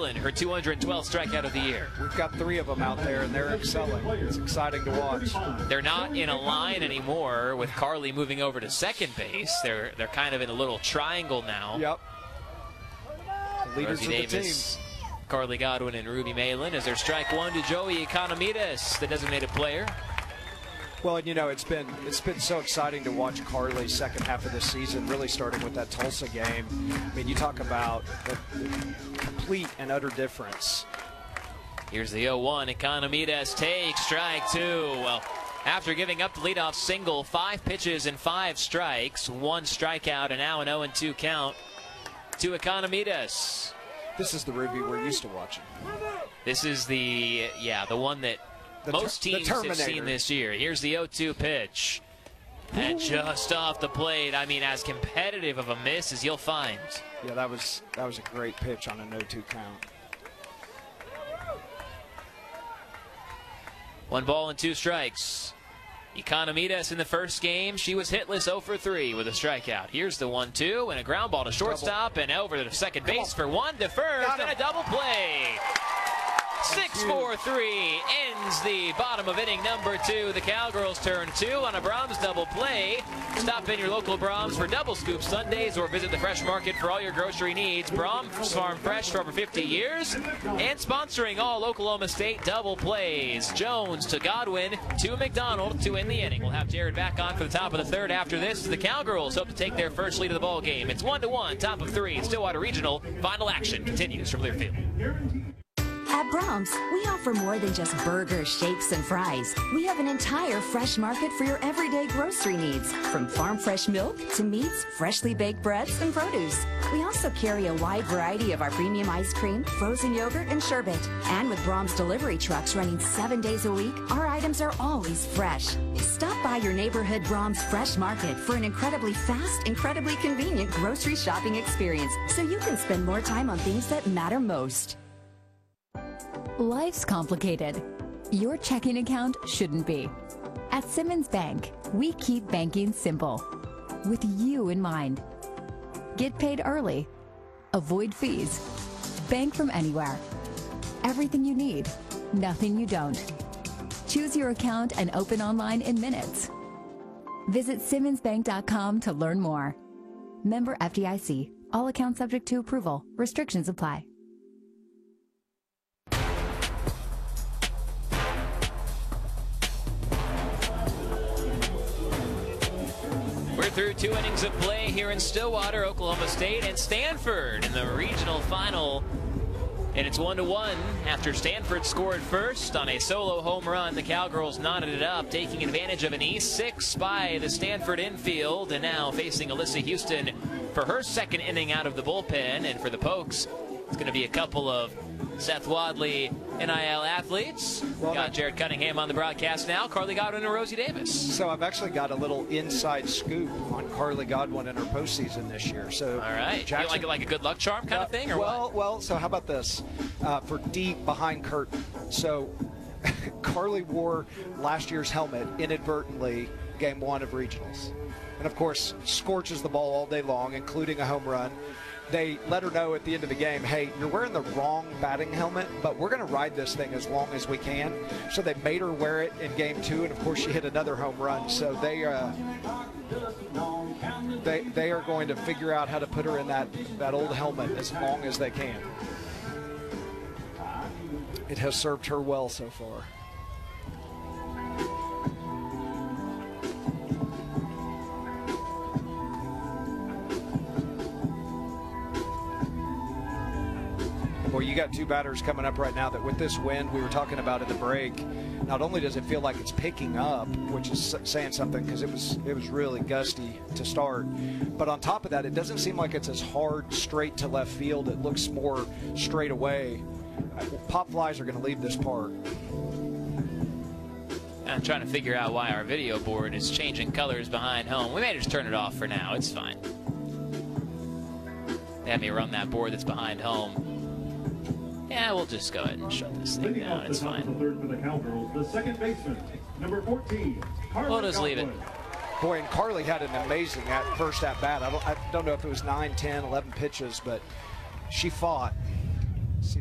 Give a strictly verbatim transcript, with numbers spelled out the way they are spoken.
Malin, her two hundred twelfth strikeout of the year. We've got three of them out there, and they're excelling. It's exciting to watch. They're not in a line anymore with Carly moving over to second base. They're they're kind of in a little triangle now. Yep. The leaders Rosie of the Davis, team. Carly Godwin, and Ruby Malin as their strike one to Joey Economides, the designated player. Well, and you know, it's been it's been so exciting to watch Carly's second half of this season, really starting with that Tulsa game. I mean, you talk about the, the complete and utter difference. Here's the oh one. Economides takes strike two. Well, after giving up the leadoff single, five pitches and five strikes, one strikeout, and now an oh and two count to Economides. This is the Ruby we're used to watching. This is the, yeah, the one that The most teams have seen this year. Here's the oh two pitch. And just off the plate, I mean, as competitive of a miss as you'll find. Yeah, that was that was a great pitch on an oh two count. One ball and two strikes. Economides in the first game, she was hitless oh for three with a strikeout. Here's the one two and a ground ball to shortstop and over to second base for one to first and a double play. six four three ends the bottom of inning number two. The Cowgirls turn two on a Brahms double play. Stop in your local Brahms for double scoop Sundays or visit the Fresh Market for all your grocery needs. Brahms Farm Fresh for over fifty years and sponsoring all Oklahoma State double plays. Jones to Godwin to McDonald to end the inning. We'll have Jared back on for the top of the third after this. The Cowgirls hope to take their first lead of the ball game. It's one to one, top of three. Stillwater Regional. Final action continues from Learfield. At Brahms, we offer more than just burgers, shakes, and fries. We have an entire fresh market for your everyday grocery needs, from farm fresh milk to meats, freshly baked breads, and produce. We also carry a wide variety of our premium ice cream, frozen yogurt, and sherbet. And with Brahms delivery trucks running seven days a week, our items are always fresh. Stop by your neighborhood Brahms Fresh Market for an incredibly fast, incredibly convenient grocery shopping experience, so you can spend more time on things that matter most. Life's complicated. Your checking account shouldn't be. At Simmons Bank, we keep banking simple, with you in mind. Get paid early. Avoid fees. Bank from anywhere. Everything you need, nothing you don't. Choose your account and open online in minutes. Visit simmons bank dot com to learn more. Member F D I C. All accounts subject to approval. Restrictions apply. We're through two innings of play here in Stillwater, Oklahoma State, and Stanford in the regional final. And it's one to one after Stanford scored first on a solo home run. The Cowgirls knotted it up, taking advantage of an E six by the Stanford infield, and now facing Alyssa Houston for her second inning out of the bullpen. And for the Pokes, it's going to be a couple of Seth Wadley N I L athletes. Well, got Jared Cunningham on the broadcast now, Carly Godwin and Rosie Davis. So I've actually got a little inside scoop on Carly Godwin and her postseason this year. So all right, Jackson, you like it like a good luck charm kind uh, of thing, or well, what? Well, so how about this uh, for deep behind curtain? So Carly wore last year's helmet inadvertently game one of regionals, and of course scorches the ball all day long, including a home run. They let her know at the end of the game, hey, you're wearing the wrong batting helmet, but we're going to ride this thing as long as we can. So they made her wear it in game two, and of course she hit another home run. So they uh, they they are going to figure out how to put her in that, that old helmet as long as they can. It has served her well so far. Well, you got two batters coming up right now that with this wind we were talking about at the break, not only does it feel like it's picking up, which is saying something because it was it was really gusty to start, but on top of that, it doesn't seem like it's as hard straight to left field. It looks more straight away. Pop flies are going to leave this park. I'm trying to figure out why our video board is changing colors behind home. We may just turn it off for now. It's fine. They had me run that board that's behind home. Yeah, we'll just go ahead and shut this thing down. It's fine. The second baseman, number fourteen. We'll just leave it. Boy, and Carly had an amazing at first at bat. I don't, I don't know if it was nine, ten, eleven pitches, but she fought.